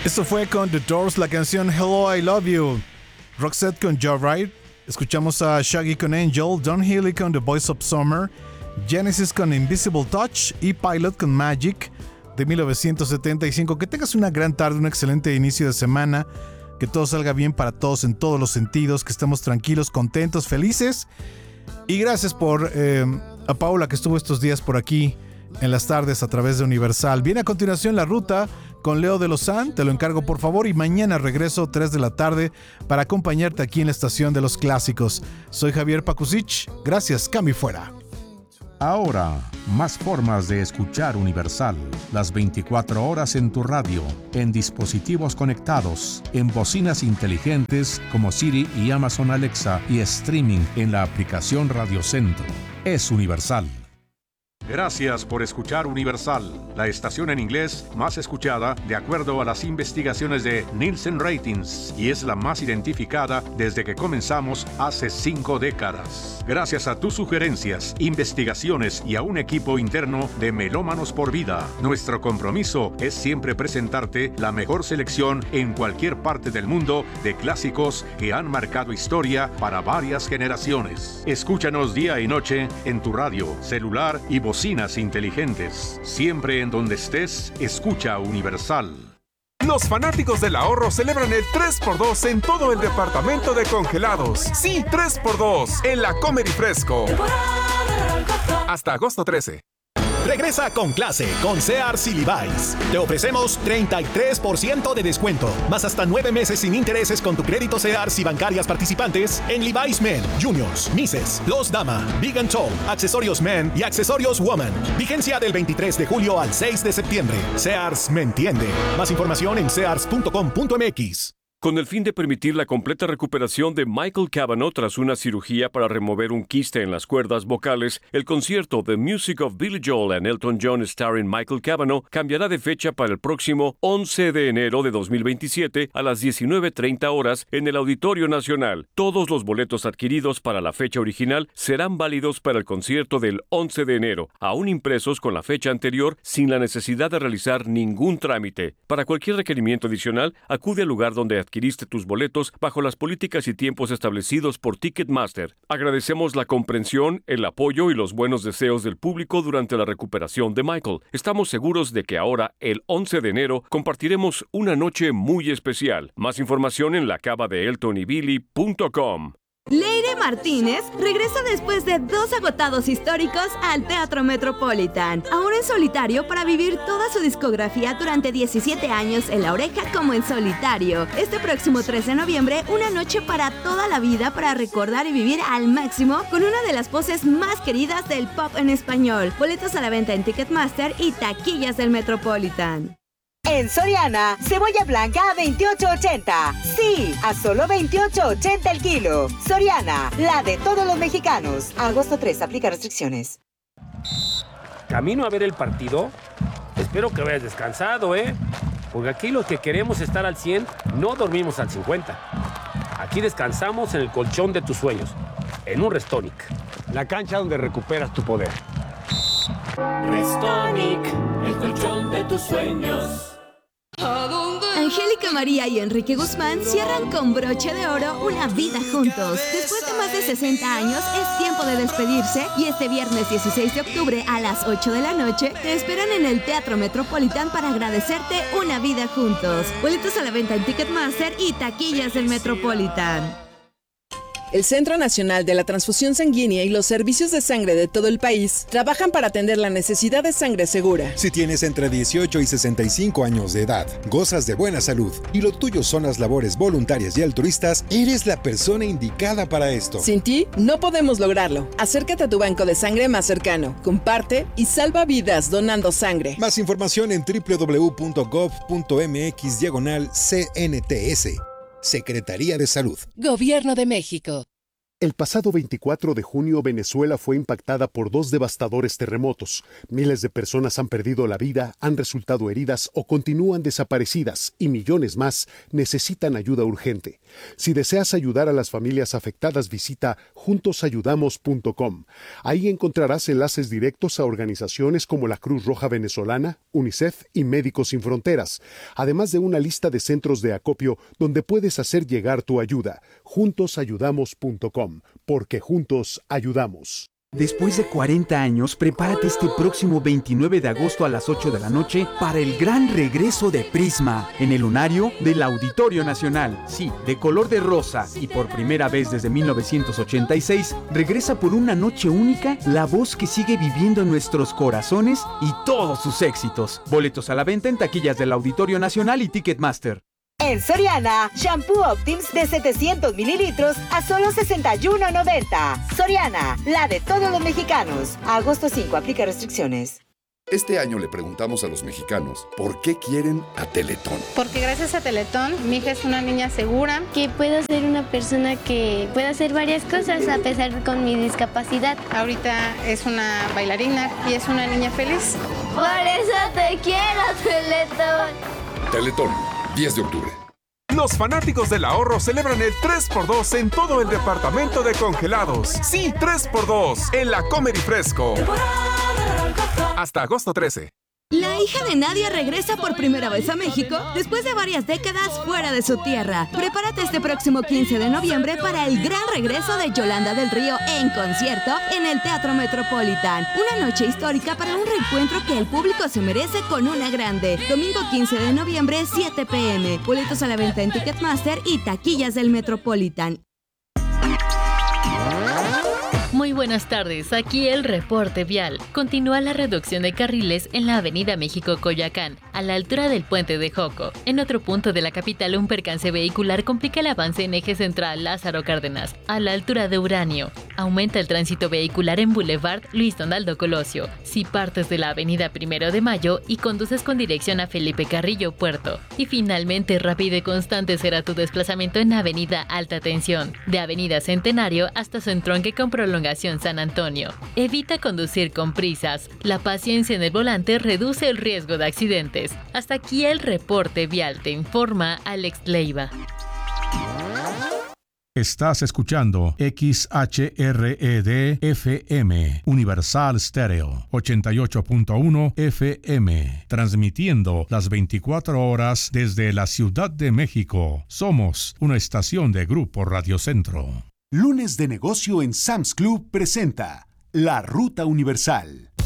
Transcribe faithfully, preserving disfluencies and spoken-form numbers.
Esto fue con The Doors, la canción Hello, I Love You. Roxette con Joe Wright. Escuchamos a Shaggy con Angel, Don Healy con The Voice of Summer, Genesis con Invisible Touch y Pilot con Magic de mil novecientos setenta y cinco. Que tengas una gran tarde, un excelente inicio de semana, que todo salga bien para todos en todos los sentidos, que estemos tranquilos, contentos, felices. Y gracias por eh, a Paula, que estuvo estos días por aquí en las tardes a través de Universal. Viene a continuación La Ruta con Leo de Lozán, te lo encargo por favor, y mañana regreso tres de la tarde para acompañarte aquí en la estación de los clásicos. Soy Javier Pakusich, gracias, cambio y fuera. Ahora, más formas de escuchar Universal, las veinticuatro horas en tu radio, en dispositivos conectados, en bocinas inteligentes como Siri y Amazon Alexa y streaming en la aplicación Radio Centro. Es Universal. Gracias por escuchar Universal, la estación en inglés más escuchada de acuerdo a las investigaciones de Nielsen Ratings, y es la más identificada desde que comenzamos hace cinco décadas. Gracias a tus sugerencias, investigaciones y a un equipo interno de Melómanos por Vida, nuestro compromiso es siempre presentarte la mejor selección en cualquier parte del mundo de clásicos que han marcado historia para varias generaciones. Escúchanos día y noche en tu radio, celular y bocinas inteligentes. Siempre en donde estés, escucha Universal. Los fanáticos del ahorro celebran el tres por dos en todo el departamento de congelados. Sí, tres por dos en la Comer y Fresco. Hasta agosto trece. Regresa con clase con Sears y Levi's. Te ofrecemos treinta y tres por ciento de descuento, más hasta nueve meses sin intereses con tu crédito Sears y bancarias participantes en Levi's Men, Juniors, Misses, Los Dama, Big and Tall, accesorios Men y accesorios Woman. Vigencia del veintitrés de julio al seis de septiembre. Sears me entiende. Más información en sears punto com punto m x. Con el fin de permitir la completa recuperación de Michael Cavanaugh tras una cirugía para remover un quiste en las cuerdas vocales, el concierto The Music of Billy Joel and Elton John starring Michael Cavanaugh cambiará de fecha para el próximo once de enero de dos mil veintisiete a las diecinueve treinta horas en el Auditorio Nacional. Todos los boletos adquiridos para la fecha original serán válidos para el concierto del once de enero, aún impresos con la fecha anterior sin la necesidad de realizar ningún trámite. Para cualquier requerimiento adicional, acude al lugar donde adquiriste tus boletos bajo las políticas y tiempos establecidos por Ticketmaster. Agradecemos la comprensión, el apoyo y los buenos deseos del público durante la recuperación de Michael. Estamos seguros de que ahora, el once de enero, compartiremos una noche muy especial. Más información en la cava de elton y billy punto com. Leire Martínez regresa después de dos agotados históricos al Teatro Metropolitan, ahora en solitario para vivir toda su discografía durante diecisiete años en La Oreja como en solitario. Este próximo tres de noviembre, una noche para toda la vida para recordar y vivir al máximo con una de las voces más queridas del pop en español. Boletos a la venta en Ticketmaster y taquillas del Metropolitan. En Soriana, cebolla blanca a veintiocho ochenta. Sí, a solo veintiocho ochenta el kilo. Soriana, la de todos los mexicanos. Agosto tres, aplica restricciones. ¿Camino a ver el partido? Espero que vayas descansado, ¿eh? Porque aquí los que queremos estar al cien, no dormimos al cincuenta. Aquí descansamos en el colchón de tus sueños, en un Restonic. La cancha donde recuperas tu poder. Restonic, el colchón de tus sueños. Angélica María y Enrique Guzmán cierran con broche de oro una vida juntos. Después de más de sesenta años, es tiempo de despedirse y este viernes dieciséis de octubre a las ocho de la noche te esperan en el Teatro Metropolitan para agradecerte una vida juntos. Boletos a la venta en Ticketmaster y taquillas del Metropolitan. El Centro Nacional de la Transfusión Sanguínea y los servicios de sangre de todo el país trabajan para atender la necesidad de sangre segura. Si tienes entre dieciocho y sesenta y cinco años de edad, gozas de buena salud y lo tuyo son las labores voluntarias y altruistas, eres la persona indicada para esto. Sin ti, no podemos lograrlo. Acércate a tu banco de sangre más cercano, comparte y salva vidas donando sangre. Más información en doble u doble u doble u punto gov punto m x diagonal C N T S. Secretaría de Salud. Gobierno de México. El pasado veinticuatro de junio, Venezuela fue impactada por dos devastadores terremotos. Miles de personas han perdido la vida, han resultado heridas o continúan desaparecidas y millones más necesitan ayuda urgente. Si deseas ayudar a las familias afectadas, visita juntos ayudamos punto com. Ahí encontrarás enlaces directos a organizaciones como la Cruz Roja Venezolana, UNICEF y Médicos Sin Fronteras, además de una lista de centros de acopio donde puedes hacer llegar tu ayuda. juntos ayudamos punto com. Porque juntos ayudamos. Después de cuarenta años, prepárate este próximo veintinueve de agosto a las ocho de la noche para el gran regreso de Prisma en el lunario del Auditorio Nacional. Sí, de color de rosa y por primera vez desde mil novecientos ochenta y seis, regresa por una noche única la voz que sigue viviendo en nuestros corazones y todos sus éxitos. Boletos a la venta en taquillas del Auditorio Nacional y Ticketmaster. En Soriana, shampoo Optims de setecientos mililitros a solo sesenta y uno noventa. Soriana, la de todos los mexicanos. A agosto cinco, aplica restricciones. Este año le preguntamos a los mexicanos por qué quieren a Teletón. Porque gracias a Teletón, mi hija es una niña segura. Que puedo ser una persona que puede hacer varias cosas a pesar con mi discapacidad. Ahorita es una bailarina y es una niña feliz. Por eso te quiero, Teletón. Teletón. diez de octubre. Los fanáticos del ahorro celebran el tres por dos en todo el departamento de congelados. Sí, tres por dos en la Comer y Fresco. Hasta agosto trece. La hija de Nadia regresa por primera vez a México después de varias décadas fuera de su tierra. Prepárate este próximo quince de noviembre para el gran regreso de Yolanda del Río en concierto en el Teatro Metropolitan. Una noche histórica para un reencuentro que el público se merece con una grande. Domingo quince de noviembre, siete pe eme. Boletos a la venta en Ticketmaster y taquillas del Metropolitan. Muy buenas tardes, aquí el reporte vial. Continúa la reducción de carriles en la avenida México-Coyoacán, a la altura del puente de Joco. En otro punto de la capital, un percance vehicular complica el avance en eje central Lázaro Cárdenas, a la altura de Uranio. Aumenta el tránsito vehicular en Boulevard Luis Donaldo Colosio, si partes de la avenida Primero de Mayo y conduces con dirección a Felipe Carrillo Puerto. Y finalmente, rápido y constante será tu desplazamiento en avenida Alta Tensión, de avenida Centenario hasta su entronque con prolongación San Antonio. Evita conducir con prisas. La paciencia en el volante reduce el riesgo de accidentes. Hasta aquí el reporte vial, te informa Alex Leiva. Estás escuchando X H R E D F M, Universal Stereo, ochenta y ocho punto uno F M, transmitiendo las veinticuatro horas desde la Ciudad de México. Somos una estación de Grupo Radio Centro. Lunes de negocio en Sam's Club presenta La Ruta Universal.